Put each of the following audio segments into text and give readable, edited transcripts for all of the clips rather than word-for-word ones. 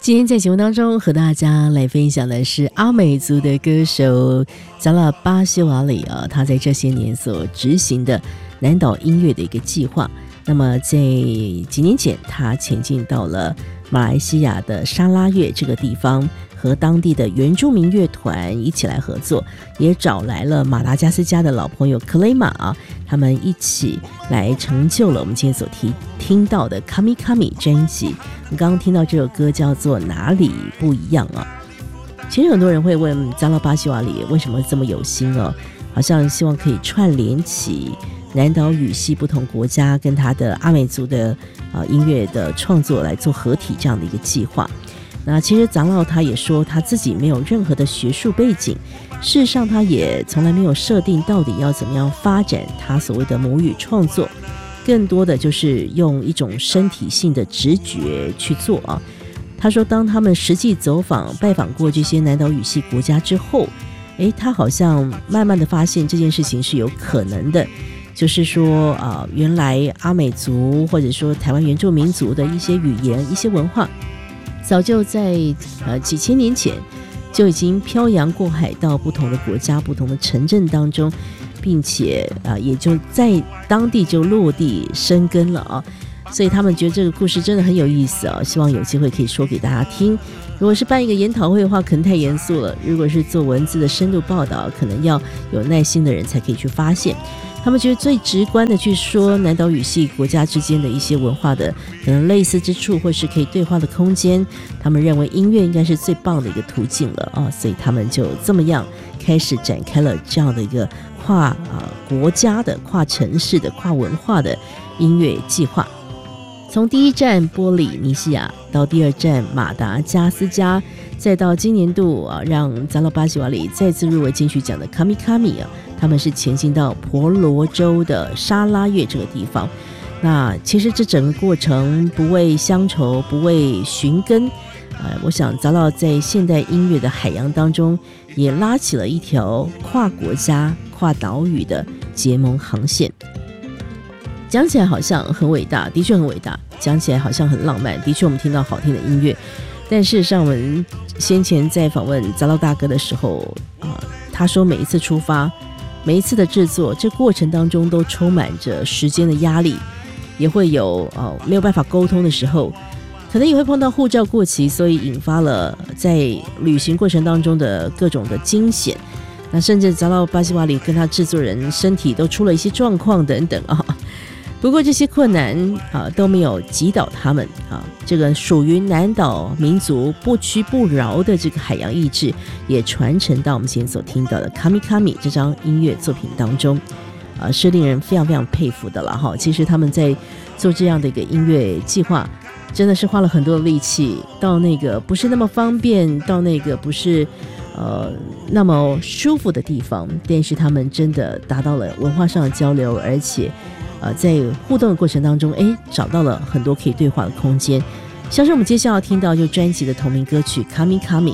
今天在节目当中和大家来分享的是阿美族的歌手扎拉巴西瓦里他在这些年所执行的南岛音乐的一个计划。那么在几年前，他前进到了马来西亚的沙拉越这个地方，和当地的原住民乐团一起来合作，也找来了马达加斯加的老朋友克雷玛他们一起来成就了我们今天所听到的 Kami Kami 专辑。我们刚刚听到这首歌叫做哪里不一样其实很多人会问扎拉巴西瓦里为什么这么有心好像希望可以串联起南岛语系不同国家跟他的阿美族的音乐的创作来做合体这样的一个计划。那其实长老他也说他自己没有任何的学术背景，事实上他也从来没有设定到底要怎么样发展他所谓的母语创作，更多的就是用一种身体性的直觉去做他说当他们实际走访拜访过这些南岛语系国家之后，他好像慢慢的发现这件事情是有可能的，就是说原来阿美族或者说台湾原住民族的一些语言一些文化早就在几千年前就已经漂洋过海到不同的国家不同的城镇当中，并且也就在当地就落地生根了所以他们觉得这个故事真的很有意思希望有机会可以说给大家听。如果是办一个研讨会的话可能太严肃了，如果是做文字的深度报道可能要有耐心的人才可以去发现。他们觉得最直观的去说南岛语系国家之间的一些文化的可能类似之处或是可以对话的空间，他们认为音乐应该是最棒的一个途径了所以他们就这么样开始展开了这样的一个跨国家的跨城市的跨文化的音乐计划。从第一站波利尼西亚到第二站马达加斯加，再到今年度让扎拉巴西瓦里再次入围金曲奖的 Kami Kami 他们是前进到婆罗洲的沙拉越这个地方。那其实这整个过程不畏乡愁不畏寻根我想扎拉在现代音乐的海洋当中也拉起了一条跨国家跨岛屿的结盟航线。讲起来好像很伟大，的确很伟大，讲起来好像很浪漫，的确我们听到好听的音乐，但事实上我们先前在访问扎拉大哥的时候他说每一次出发每一次的制作这过程当中都充满着时间的压力，也会有没有办法沟通的时候，可能也会碰到护照过期，所以引发了在旅行过程当中的各种的惊险。那甚至扎拉巴西瓦里跟他制作人身体都出了一些状况等等不过这些困难都没有击倒他们这个属于南岛民族不屈不挠的这个海洋意志也传承到我们今天所听到的 Kami Kami 这张音乐作品当中是令人非常非常佩服的了其实他们在做这样的一个音乐计划真的是花了很多的力气，到那个不是那么方便，到那个不是那么舒服的地方，但是他们真的达到了文化上的交流，而且在互动的过程当中找到了很多可以对话的空间。像是我们接下来要听到就专辑的同名歌曲 Kami Kami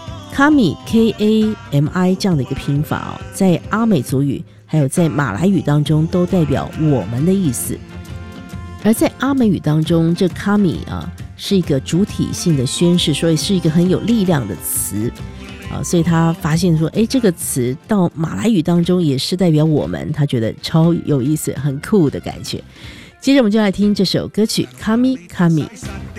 Kami K-A-M-I 这样的一个拼法在阿美族语还有在马来语当中都代表我们的意思。而在阿美语当中这 Kami 是一个主体性的宣示，所以是一个很有力量的词所以他发现说这个词到马来语当中也是代表我们，他觉得超有意思很酷的感觉。接着我们就来听这首歌曲 Kami Kami。